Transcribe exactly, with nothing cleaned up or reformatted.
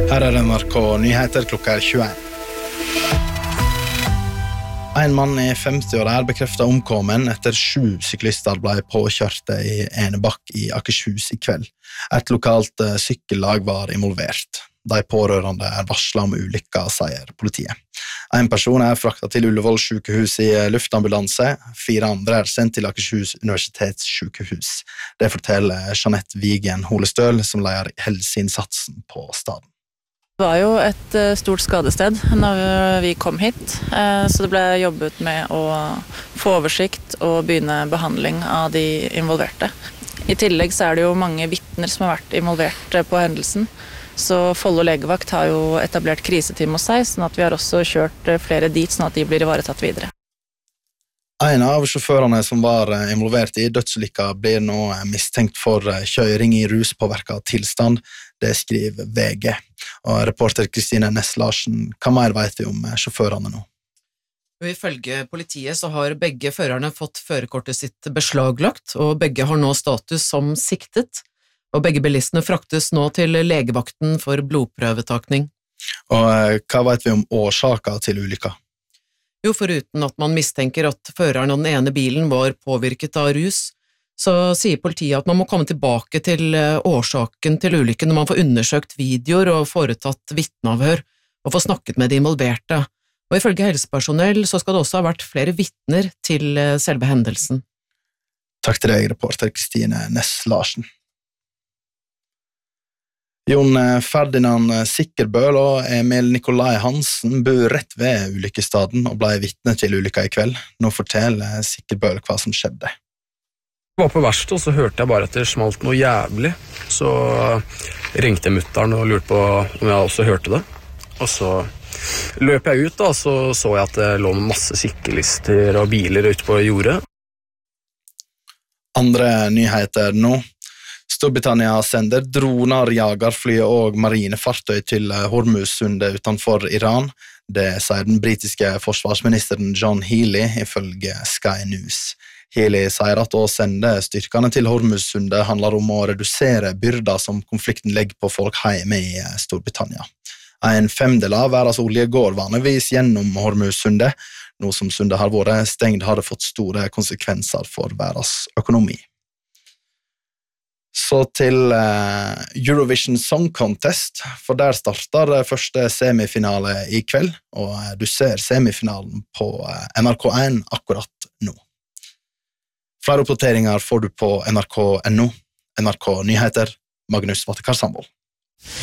Her er N R K Nyheter klokka er tjueen. En mann i femti-åra er bekreftet omkommen etter sju syklister ble påkjørte i Enebakk i Akershus i kveld. Et lokalt eh, sykkellag var involvert. De pårørende er varslet om ulykka, sier politiet. En person er fraktet til Ullevål sykehus i luftambulanse. Fire andre er sendt til Akershus universitetssykehus. Det forteller Jeanette Vigen Holestøl, som leder helseinnsatsen på staden. Det var jo et stort skadested når vi kom hit, så det ble jobbet med å få oversikt og begynne behandling av de involverte. I tillegg så er det jo mange vitner som har vært involvert på hendelsen, så Follo legevakt har jo etablert kriseteam hos seg, sånn at vi har også kjørt flere dit, sånn at de blir ivaretatt videre. En av sjåførene som var involvert i dødsulykka blir nå mistenkt for kjøring i ruspåvirket tilstand. Det skriver V G. Og reporter Kristine Næss Larsen, hva mer vet vi om sjåførene nå? Ifølge politiet så har begge førerne fått førerkortet sitt beslaglagt, og begge har nå status som siktet, og begge bilistene fraktes nå til legevakten for blodprøvetakning. Og hva vet vi om årsaker til ulykka? Jo, foruten at man mistenker at føreren av den ene bilen var påvirket av rus, så sier politiet at man må komme tilbake til årsaken til ulykken når man får undersøkt videoer og foretatt vitneavhør og får snakket med de involverte. Og ifølge helsepersonell så skal det også ha vært flere vitner til selve hendelsen. Takk til deg, reporter Kristine Næss Larsen. Jon Ferdinand Sikkerbøl og Emil Nikolai Hansen bor rett ved ulykkesstaden og ble vitne til ulykka i kveld. Nå forteller Sikkerbøl hva som skjedde. Jeg var på verksted, og så hørte jeg bare at det smalt noe jævlig. Så ringte mutteren og lurte på om jeg også hørte det. Og så løp jeg ut, da, så så jeg at det lå masse syklister og biler ute på jordet. Andre nyheter nå. Storbritannia sender droner, jagerfly og marinefartøy til Hormuzsundet utenfor Iran. Det sier den britiske forsvarsministeren John Healey ifølge Sky News. Healey sier at å sende styrkene til Hormuzsundet handler om å redusere byrder som konflikten legger på folk hjemme i Storbritannia. En femdel av verdens olje går vanligvis gjennom Hormuzsundet. Nå som sundet har vært stengt, har det fått store konsekvenser for verdens økonomi. Så til uh, Eurovision Song Contest, for der starter første semifinale i kveld, og du ser semifinalen på uh, N R K én akkurat nå. Flere oppdateringer får du på N R K punktum no. N R K Nyheter, Magnus Vatekar Sandvold.